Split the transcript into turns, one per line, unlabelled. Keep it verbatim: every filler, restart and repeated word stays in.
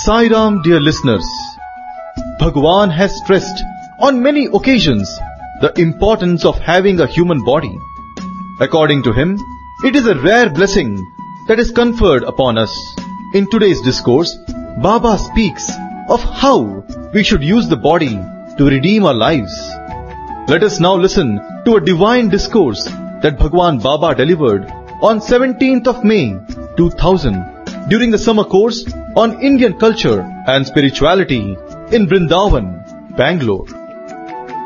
Sai Ram, dear listeners. Bhagwan has stressed on many occasions the importance of having a human body. According to him, it is a rare blessing that is conferred upon us. In today's discourse, Baba speaks of how we should use the body to redeem our lives. Let us now listen to a divine discourse that Bhagwan Baba delivered on seventeenth of May two thousand during the summer course on Indian culture and spirituality in Vrindavan, Bangalore.